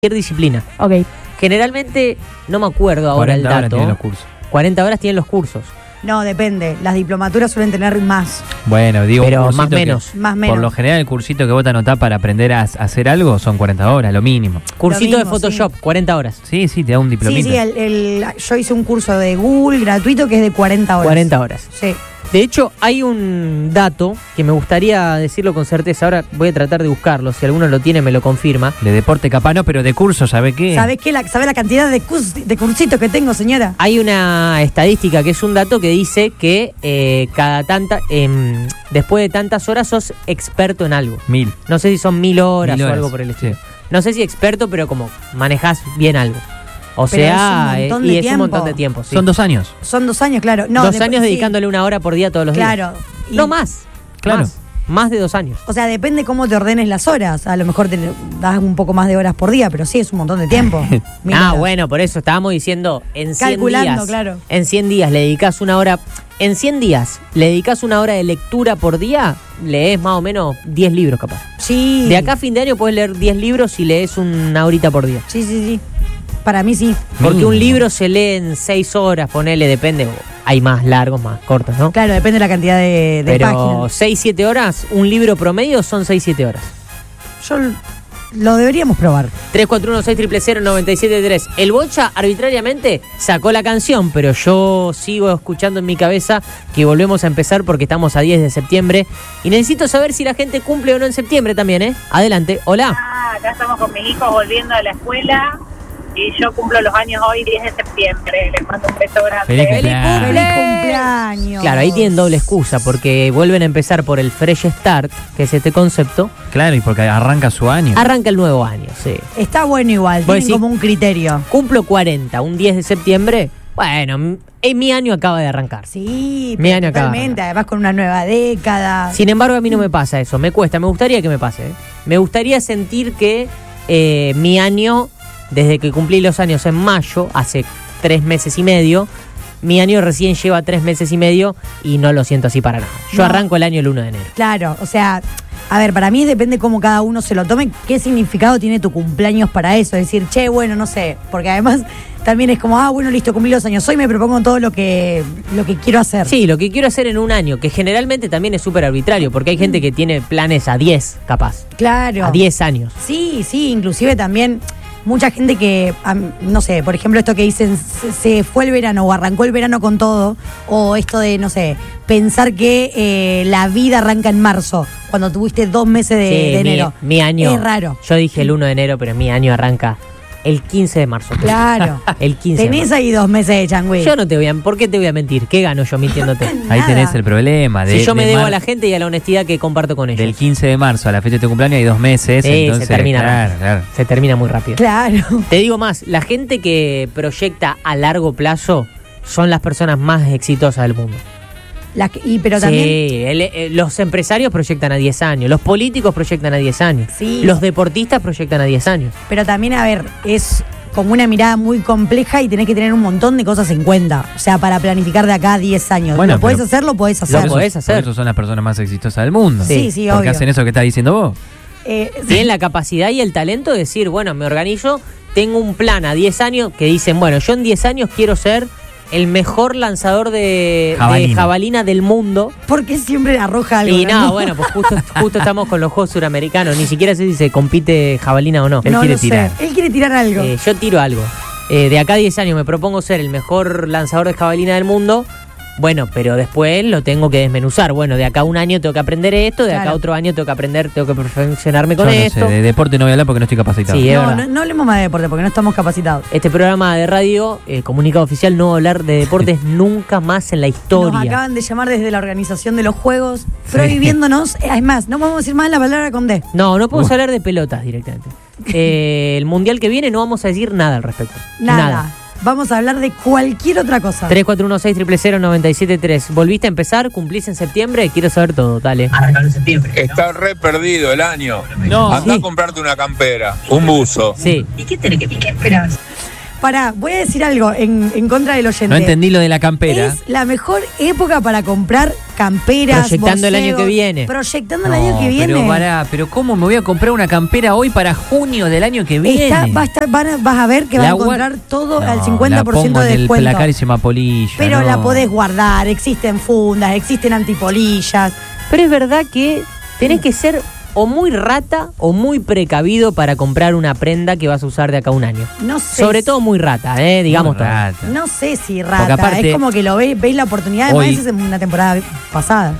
disciplina. Ok. Generalmente, no me acuerdo ahora el 40 horas dato. tienen los cursos. 40 horas tienen los cursos. No, depende. Las diplomaturas suelen tener más. Bueno, digo, Pero un cursito más menos. Más menos. Por lo general, el cursito que vos te anotás para aprender a hacer algo son 40 horas, lo mínimo. Cursito de mismo, Photoshop, 40 horas. Sí, te da un diplomita. Sí, yo hice un curso de Google gratuito que es de 40 horas. 40 horas. Sí. De hecho, hay un dato que me gustaría decirlo con certeza. Ahora voy a tratar de buscarlo. Si alguno lo tiene, me lo confirma. De deporte capaz no, pero de curso, ¿sabe qué? ¿Sabe la cantidad de cursitos que tengo, señora? Hay una estadística que es un dato que dice que después de tantas horas sos experto en algo. 1000. No sé si son 1000 horas 1000 o horas, algo por el estilo. sí. No sé si experto, pero como manejás bien algo. O Pero sea, es un montón y de es un tiempo. montón de tiempo. Sí. Son 2 años. Son 2 años, claro. No, 2 años sí. dedicándole 1 hora por día todos los días. Claro. Y- No más. Claro. Más de 2 años. O sea, depende cómo te ordenes las horas. A lo mejor te das un poco más de horas por día, pero sí, es un montón de tiempo. 1000 horas. Bueno, por eso estábamos diciendo en 100 Calculando, días. claro. En 100 días le dedicás 1 hora. En 100 días le dedicás 1 hora de lectura por día, lees más o menos 10 libros capaz. Sí. De acá a fin de año puedes leer 10 libros si lees 1 horita por día. Sí. Para mí sí. Porque Mínimo. un libro se lee en 6 horas, ponele, depende. Hay más largos, más cortos, ¿no? Claro, depende de la cantidad de Pero páginas. 6-7 horas, un libro promedio son 6-7 horas. Yo lo deberíamos probar. 341-600-973. El Bocha arbitrariamente sacó la canción, pero yo sigo escuchando en mi cabeza que volvemos a empezar porque estamos a 10 de septiembre. Y necesito saber si la gente cumple o no en septiembre también, ¿eh? Adelante, hola. Acá estamos con mis hijos volviendo de la escuela y yo cumplo los años hoy 10 de septiembre. Les mando un beso grande. Feliz cumpleaños. ¡Feliz cumpleaños! Claro, ahí tienen doble excusa porque vuelven a empezar por el Fresh Start, que es este concepto. Claro, y porque arranca su año. Arranca el nuevo año, sí. Está bueno igual, Vos tienen decís- como un criterio. Cumplo 40, un 10 de septiembre. Bueno, mi año acaba de arrancar. Sí, Mi año acaba. totalmente. Además con una nueva década. Sin embargo, a mí no me pasa eso, me cuesta, me gustaría que me pase. ¿Eh? Me gustaría sentir que mi año, desde que cumplí los años en mayo, hace 3 meses y medio, mi año recién lleva 3 meses y medio y no lo siento así para nada. Yo No. arranco el año el 1 de enero. Claro, o sea, a ver, para mí depende cómo cada uno se lo tome, qué significado tiene tu cumpleaños para eso. Es decir, che, bueno, no sé, porque además también es como, bueno, listo, cumplí los años, hoy me propongo todo lo que quiero hacer. Sí, lo que quiero hacer en un año, que generalmente también es súper arbitrario, porque hay gente que tiene planes a 10, capaz. Claro. A 10 años. Sí, inclusive también mucha gente que, no sé, por ejemplo, esto que dicen, se fue el verano o arrancó el verano con todo, o esto de, no sé, pensar que la vida arranca en marzo, cuando tuviste 2 meses de enero. Mi año. Es raro. Yo dije el 1 de enero, pero mi año arranca el 15 de marzo. Claro. El 15 de Tenés marzo. ahí 2 meses de changüí. Yo no te voy a... ¿Por qué te voy a mentir? ¿Qué gano yo mintiéndote? Ahí Nada. tenés el problema. Si yo me debo a la gente y a la honestidad que comparto con ellos. Del 15 de marzo a la fecha de tu cumpleaños hay 2 meses. Sí, entonces, se termina claro, rápido. claro. Se termina muy rápido. Claro. Te digo más, la gente que proyecta a largo plazo son las personas más exitosas del mundo. Pero también. Sí, los empresarios proyectan a 10 años, los políticos proyectan a 10 años, Sí. los deportistas proyectan a 10 años. Pero también, a ver, es como una mirada muy compleja y tenés que tener un montón de cosas en cuenta. O sea, para planificar de acá a 10 años. Bueno, ¿Lo podés pero- hacer? Lo podés hacer. Lo podés hacer. Por eso son las personas más exitosas del mundo. Sí, sí, Porque obvio. hacen eso que estás diciendo vos. Tienen la capacidad y el talento de decir, bueno, me organizo, tengo un plan a 10 años que dicen, bueno, yo en 10 años quiero ser el mejor lanzador de jabalina del mundo. Porque siempre arroja algo. Y no, bueno, pues justo estamos con los Juegos Suramericanos. Ni siquiera sé si se compite jabalina o no. Él no quiere lo sé. tirar. Él quiere tirar algo. Yo tiro algo. De acá a 10 años me propongo ser el mejor lanzador de jabalina del mundo. Bueno, pero después lo tengo que desmenuzar. Bueno, de acá a un año tengo que aprender esto, de acá a Claro. otro año tengo que aprender, tengo que perfeccionarme con Yo no esto. sé, de deporte no voy a hablar porque no estoy capacitado. Sí, es no, verdad. no hablemos más de deporte porque no estamos capacitados. Este programa de radio, comunicado oficial, no va a hablar de deportes nunca más en la Nos historia. acaban de llamar desde la organización de los juegos, prohibiéndonos. Es más, no vamos a decir más la palabra con D. No podemos hablar de pelotas directamente. El mundial que viene no vamos a decir nada al respecto. Nada. Vamos a hablar de cualquier otra cosa. 341-600-973. ¿Volviste a empezar? ¿Cumplís en septiembre? Quiero saber todo, dale. Está re perdido el año. No, Andá sí. a comprarte una campera, un buzo. Sí. ¿Y qué tenés que esperar? Pará, voy a decir algo en contra del oyente. No entendí lo de la campera. Es la mejor época para comprar camperas, Proyectando el año borseos, que viene. Proyectando el año que viene. Pero pará, pero ¿cómo me voy a comprar una campera hoy para junio del año que viene? Vas a ver que vas a encontrar todo al 50% la pongo de en el descuento. placar y se me apolilla. Pero no. la podés guardar, existen fundas, existen antipolillas. Pero es verdad que tenés que ser o muy rata o muy precavido para comprar una prenda que vas a usar de acá a un año. No sé. Sobre todo muy rata, digamos todo. Rata. No sé si Porque rata, aparte, es como que lo veis la oportunidad, además hoy- es en una temporada pasada.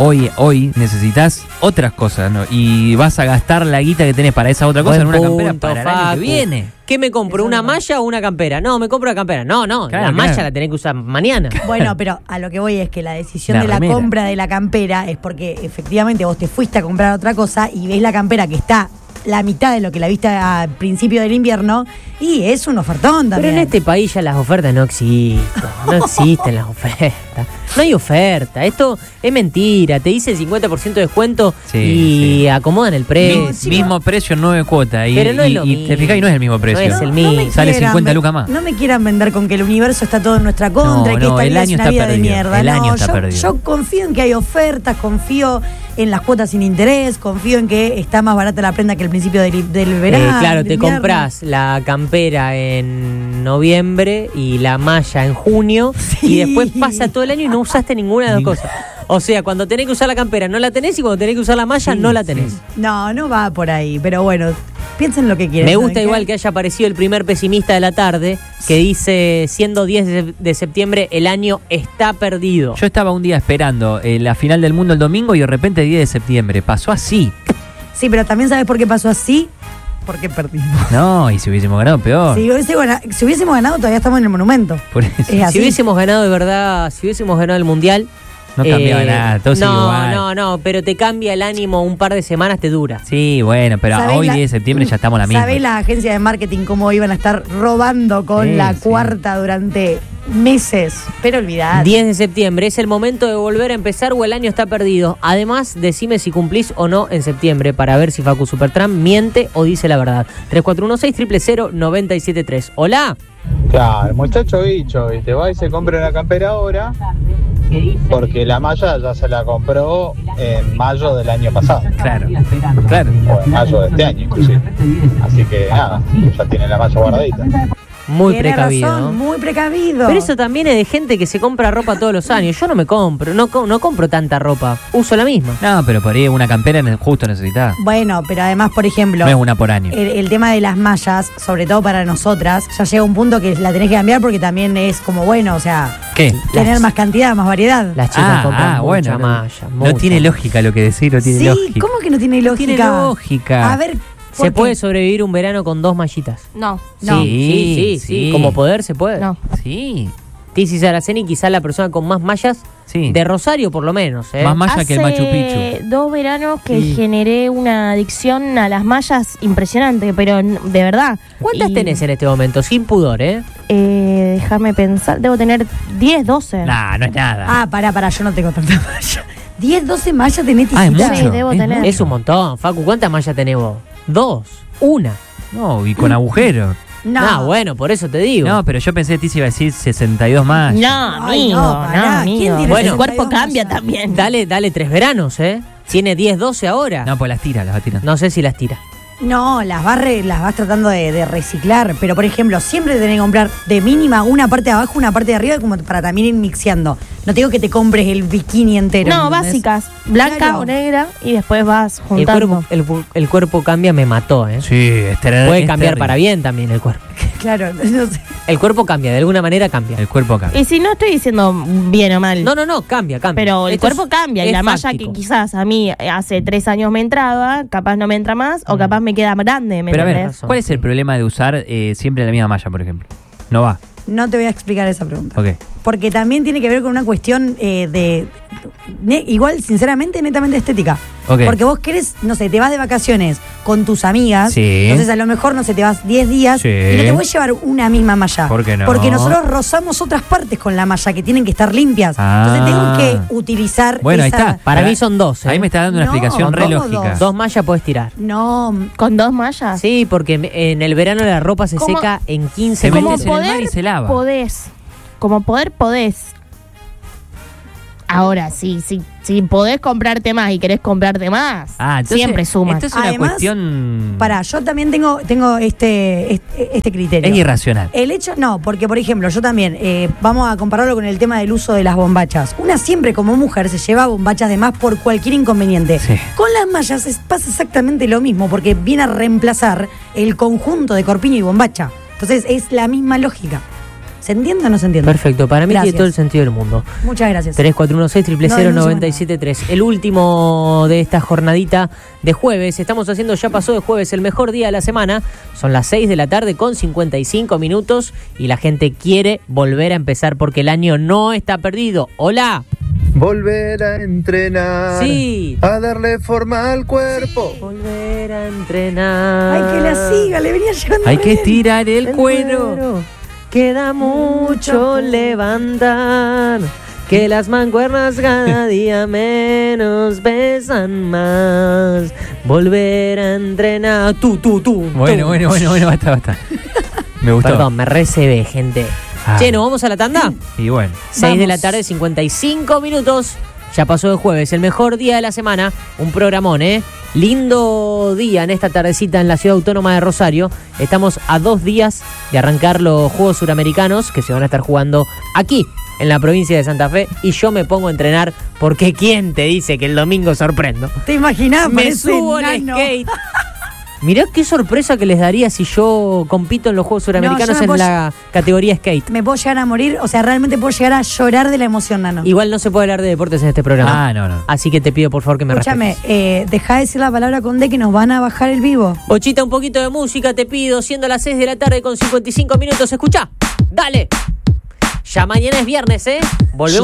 Hoy necesitas otras cosas, ¿no? Y vas a gastar la guita que tenés para esa otra cosa Buen en una campera punto, para el año que Facu. viene. ¿Qué me compro? Eso ¿Una es verdad. malla o una campera? No, me compro la campera. No, Claro, la malla claro. la tenés que usar mañana. Bueno, pero a lo que voy es que la decisión La de la remera. compra de la campera es porque efectivamente vos te fuiste a comprar otra cosa y ves la campera que está la mitad de lo que la viste al principio del invierno y es un ofertón también. Pero en este país ya las ofertas no existen. No existen las ofertas. No hay oferta. Esto es mentira. Te dice 50% de descuento Sí, y sí. acomodan el precio. Mismo precio, 9 cuotas. Y, Pero no es y- lo y te mismo. fijas y no es el mismo precio. No es el No mismo. me Sale quieran 50 ven- lucas más. No me quieran vender con que el universo está todo en nuestra contra y que No, esta no, vida el es año una está vida de perdido. mierda. El No, año está perdido. yo confío en que hay ofertas, confío en las cuotas sin interés, confío en que está más barata la prenda que el principio del verano. Claro, del te invierno. compras la campera en noviembre y la malla en junio y después pasa todo el año y no usaste ninguna de las dos cosas. O sea, cuando tenés que usar la campera no la tenés y cuando tenés que usar la malla no la tenés. No, no va por ahí, pero bueno, piensen lo que quieran. Me gusta ¿saben igual qué? que haya aparecido el primer pesimista de la tarde que dice, siendo 10 de septiembre, el año está perdido. Yo estaba un día esperando la final del mundo el domingo y de repente 10 de septiembre. Pasó así. Sí, pero también sabes por qué pasó así, porque perdimos. No, y si hubiésemos ganado, peor. Si hubiésemos ganado, todavía estamos en el monumento. Por eso. Es así. Si hubiésemos ganado de verdad, si hubiésemos ganado el Mundial... No cambiaba nada, todo sigue igual. No, pero te cambia el ánimo un par de semanas, te dura. Sí, bueno, pero ¿Sabés hoy la- 10 de septiembre ya estamos a la misma. ¿Sabés la agencia de marketing cómo iban a estar robando con Sí, la sí. cuarta durante meses? Pero olvidad. 10 de septiembre, es el momento de volver a empezar o el año está perdido. Además, decime si cumplís o no en septiembre para ver si Facu Supertram miente o dice la verdad. 3416-000-973. Hola. Claro, el muchacho bicho, y te va y se compra una campera ahora porque la malla ya se la compró en mayo del año pasado, Claro, claro. o en mayo de este año inclusive. Así que nada, ya tiene la malla guardadita. Muy Tiene precavido. razón, muy precavido. Pero eso también es de gente que se compra ropa todos los años. Yo no me compro, no compro tanta ropa. Uso la misma. No, pero por ahí una campera justo necesitas. Bueno, pero además, por ejemplo, No es una por año. el tema de las mallas, sobre todo para nosotras, ya llega un punto que la tenés que cambiar porque también es como bueno, o sea, ¿Qué? tener más cantidad, más variedad. Las chicas compran bueno. mucha malla. No tiene lógica lo que decís, no tiene Sí, lógica. ¿cómo que no tiene No lógica? tiene lógica. A ver, Se ¿por qué? puede sobrevivir un verano con 2 mallitas. No, No. Sí. Como poder se puede. no. Sí, Tizi Saraceni, quizás la persona con más mallas sí. de Rosario, por lo menos. Más malla que el Machu Hace Picchu. 2 veranos que Sí. generé una adicción a las mallas impresionante, pero de verdad. ¿Cuántas Y, tenés en este momento? Sin pudor, ¿eh? Déjame pensar, debo tener 10, 12. Nah, no es nada. Ah, pará, yo no tengo tanta malla. 10, 12 mallas tenés, Ah, es Tisita. mucho. Sí, debo es tener. mucho. Es un montón. Facu, ¿cuántas mallas tenés vos? 2. 1. No, y con agujeros. No, Ah, bueno, por eso te digo. No, pero yo pensé que Tizi iba a decir 62 más. No, Ay, amigo, no, no, pará. amigo. ¿Quién tiene Bueno, el cuerpo 62 cambia mallas? también. Dale 3 veranos, ¿eh? Tiene 10, 12 ahora. No, pues las va tirando. No sé si las tira. No, las vas tratando de reciclar, pero por ejemplo, siempre tenés que comprar de mínima una parte de abajo, una parte de arriba, como para también ir mixeando. No te digo que te compres el bikini entero. No, ¿entendés? básicas. Blanca Claro. o negra y después vas El juntando. el cuerpo cambia, me mató, ¿eh? Sí, es Puede cambiar para bien también el cuerpo. Claro, no sé. El cuerpo cambia, de alguna manera cambia. El cuerpo cambia. Y si no estoy diciendo bien o mal. No, cambia. Pero el Esto cuerpo es- cambia y es la malla fáctico. que quizás a mí hace 3 años me entraba, capaz no me entra más o capaz me queda grande. ¿me Pero a ver, entendés? ¿cuál es el problema de usar siempre la misma malla, por ejemplo? No va. No te voy a explicar esa pregunta. Ok. Porque también tiene que ver con una cuestión igual, sinceramente, netamente estética. Ok. Porque vos querés, no sé, te vas de vacaciones con tus amigas. Sí. Entonces a lo mejor, no sé, te vas 10 días Sí. y no te puedes llevar una misma malla. ¿Por qué no? Porque nosotros rozamos otras partes con la malla que tienen que estar limpias. Entonces tengo que utilizar Bueno, ahí esa... está. Para mí son 2. Ahí me está dando una No, explicación re ¿cómo lógica. 2? 2 mallas puedes tirar. No, ¿Con 2 mallas? Sí, porque en el verano la ropa se ¿Cómo? seca en 15 Se minutos. metes en el mar y se lava. Podés. Como podés. Ahora, sí, si podés comprarte más y querés comprarte más, Entonces, siempre suma. Esto es una Además, cuestión... yo también tengo este criterio. Es irracional. El hecho, no, porque por ejemplo, yo también, vamos a compararlo con el tema del uso de las bombachas. Una siempre como mujer se lleva bombachas de más por cualquier inconveniente. Sí. Con las mallas pasa exactamente lo mismo, porque viene a reemplazar el conjunto de corpiño y bombacha. Entonces es la misma lógica. ¿Se entiende o no se entiende? Perfecto, para mí Gracias. tiene todo el sentido del mundo. Muchas gracias. 3416-00973. El último de esta jornadita de jueves. Estamos haciendo Ya Pasó de Jueves, el mejor día de la semana. Son las 6 de la tarde con 55 minutos y la gente quiere volver a empezar porque el año no está perdido. ¡Hola! Volver a entrenar. Sí. A darle forma al cuerpo. Volver a entrenar. Ay, que la siga, le venía llegando Hay re que bien. estirar el cuero. Queda mucho levantar, que las mancuernas cada día menos pesan más. Volver a entrenar. Tú. Bueno, basta. Me gustó. Perdón, me recebé, gente. Che, ¿nos vamos a la tanda? Y bueno. 6 de la tarde, 55 minutos. Ya pasó de jueves, el mejor día de la semana. Un programón, ¿eh? Lindo día en esta tardecita en la ciudad autónoma de Rosario. Estamos a 2 días de arrancar los Juegos Suramericanos que se van a estar jugando aquí, en la provincia de Santa Fe. Y yo me pongo a entrenar porque ¿quién te dice que el domingo sorprendo? ¿Te imaginás? Me Parece subo al nano. skate. Mirá qué sorpresa que les daría si yo compito en los Juegos Suramericanos No, yo me en puedo- la categoría skate. Me puedo llegar a morir, o sea, realmente puedo llegar a llorar de la emoción, nano. Igual no se puede hablar de deportes en este programa. No. Así que te pido por favor que me Escúchame, respetes. deja de decir la palabra con D que nos van a bajar el vivo. Ochita, un poquito de música te pido, siendo las 6 de la tarde con 55 minutos. Escucha, dale. Ya mañana es viernes, ¿eh? Volvemos.